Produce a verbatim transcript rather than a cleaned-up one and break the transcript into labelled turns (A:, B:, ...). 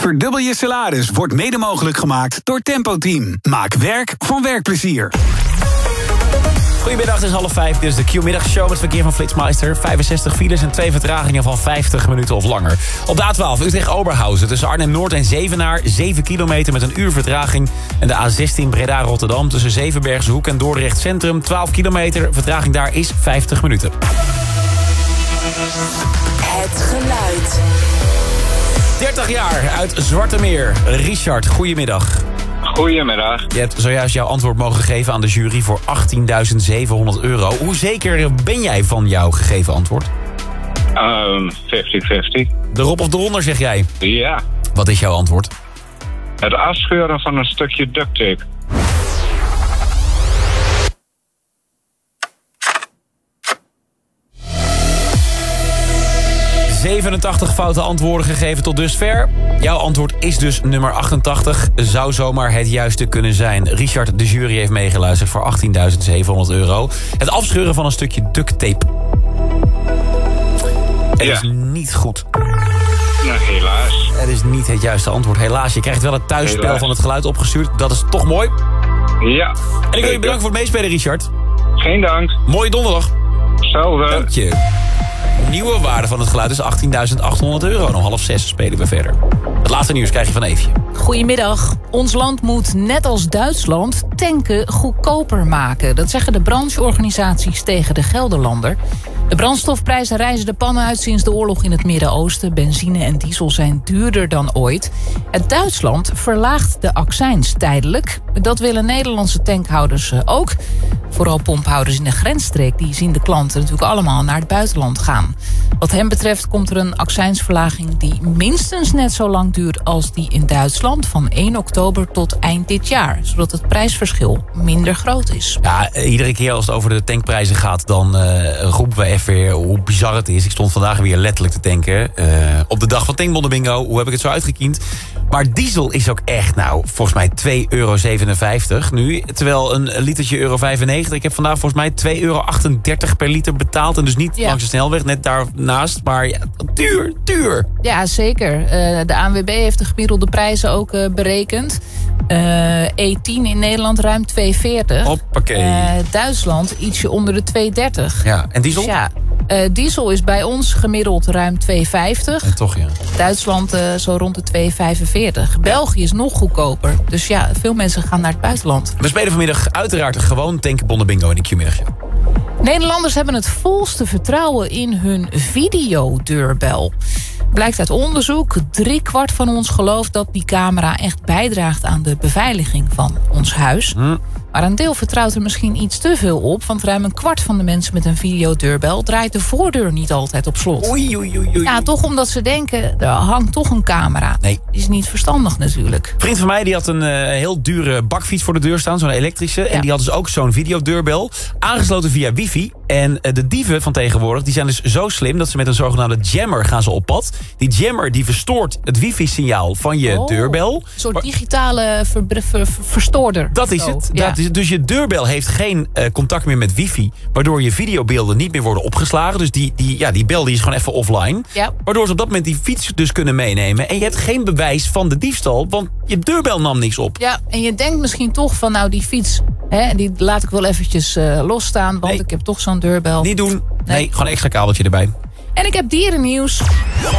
A: Verdubbel je salaris wordt mede mogelijk gemaakt door Tempo Team. Maak werk van werkplezier.
B: Goedemiddag, het is half vijf. Dit is de Q-middagshow met verkeer van Flitsmeister. vijfenzestig files en twee vertragingen van vijftig minuten of langer. Op de A twaalf Utrecht-Oberhausen tussen Arnhem-Noord en Zevenaar. zeven kilometer met een uur vertraging. En de A zestien Breda-Rotterdam tussen Zevenbergse Hoek en Dordrecht Centrum. twaalf kilometer, vertraging daar is vijftig minuten.
C: Het geluid.
B: dertig jaar uit Zwartemeer. Richard, goedemiddag.
D: Goedemiddag.
B: Je hebt zojuist jouw antwoord mogen geven aan de jury voor achttienduizend zevenhonderd euro. Hoe zeker ben jij van jouw gegeven antwoord?
D: Um, vijftig vijftig.
B: De Rob of de Ronder, zeg jij.
D: Ja.
B: Wat is jouw antwoord?
D: Het afscheuren van een stukje duct tape.
B: zevenentachtig foute antwoorden gegeven tot dusver. Jouw antwoord is dus nummer achtentachtig. Zou zomaar het juiste kunnen zijn. Richard, de jury heeft meegeluisterd voor achttienduizend zevenhonderd euro. Het afscheuren van een stukje duct tape. Het
D: Ja.
B: is niet goed.
D: Nou, helaas.
B: Het is niet het juiste antwoord. Helaas, je krijgt wel het thuisspel
D: Helaas.
B: van het geluid opgestuurd. Dat is toch mooi.
D: Ja.
B: En ik wil je
D: zeker.
B: bedanken voor het meespelen, Richard.
D: Geen dank.
B: Mooie donderdag.
D: Hetzelfde.
B: Dank je. Nieuwe waarde van het geluid is achttienduizend achthonderd euro. En om half zes spelen we verder. Het laatste nieuws krijg je van Eefje.
E: Goedemiddag. Ons land moet, net als Duitsland, tanken goedkoper maken. Dat zeggen de brancheorganisaties tegen de Gelderlander. De brandstofprijzen reizen de pannen uit sinds de oorlog in het Midden-Oosten. Benzine en diesel zijn duurder dan ooit. Het Duitsland verlaagt de accijns tijdelijk. Dat willen Nederlandse tankhouders ook. Vooral pomphouders in de grensstreek die zien de klanten natuurlijk allemaal naar het buitenland gaan. Wat hen betreft komt er een accijnsverlaging die minstens net zo lang duurt als die in Duitsland, van één oktober tot eind dit jaar. Zodat het prijsverschil minder groot is.
B: Ja, iedere keer als het over de tankprijzen gaat, dan uh, roepen we even weer hoe bizar het is. Ik stond vandaag weer letterlijk te tanken. Uh, op de dag van Tankbonnen Bingo. Hoe heb ik het zo uitgekiend? Maar diesel is ook echt, nou, volgens mij twee euro zevenenvijftig nu. Terwijl een litertje euro vijfennegentig. Ik heb vandaag volgens mij twee euro achtendertig per liter betaald. En dus niet
E: Ja.
B: langs de snelweg, net daarnaast. Maar ja, duur, duur.
E: Ja, zeker. Uh, de A N W B heeft de gemiddelde prijzen ook uh, berekend. Uh, E tien in Nederland ruim twee veertig.
B: Hoppakee.
E: Uh, Duitsland ietsje onder de twee dertig.
B: Ja, en diesel?
E: Dus ja, uh, diesel is bij ons gemiddeld ruim twee vijftig.
B: En toch, ja.
E: Duitsland uh, zo rond de twee vijfenveertig. België is nog goedkoper. Dus ja, veel mensen gaan naar het buitenland.
B: We spelen vanmiddag uiteraard gewoon Tankbonnen Bingo in de Q-middagshow.
E: Nederlanders hebben het volste vertrouwen in hun videodeurbel. Blijkt uit onderzoek, driekwart van ons gelooft dat die camera echt bijdraagt aan de beveiliging van ons huis.
B: Hm.
E: Maar een deel vertrouwt er misschien iets te veel op, want ruim een kwart van de mensen met een videodeurbel draait de voordeur niet altijd op slot.
B: Oei, oei, oei, oei.
E: Ja, toch omdat ze denken, er hangt toch een camera.
B: Nee.
E: Is niet verstandig natuurlijk.
B: Een vriend van mij die had een uh, heel dure bakfiets voor de deur staan, zo'n elektrische.
E: Ja.
B: En die had dus ook zo'n videodeurbel, aangesloten via wifi. En uh, de dieven van tegenwoordig, die zijn dus zo slim dat ze met een zogenaamde jammer gaan ze op pad. Die jammer die verstoort het wifi-signaal van je
E: Oh,
B: deurbel.
E: Een soort digitale ver, ver, ver, verstoorder.
B: Dat is
E: Zo,
B: het.
E: ja.
B: Dat is, dus je deurbel heeft geen uh, contact meer met wifi, waardoor je videobeelden niet meer worden opgeslagen. Dus die, die, ja, die bel die is gewoon even offline.
E: Ja.
B: Waardoor ze op dat moment die fiets dus kunnen meenemen. En je hebt geen bewijs van de diefstal, want je deurbel nam niks op.
E: Ja, en je denkt misschien toch van nou die fiets, hè, die laat ik wel eventjes uh, losstaan, want
B: Nee.
E: ik heb toch zo'n deurbel.
B: Niet doen. Nee,
E: Nee.
B: gewoon een extra kabeltje erbij.
E: En ik heb dierennieuws.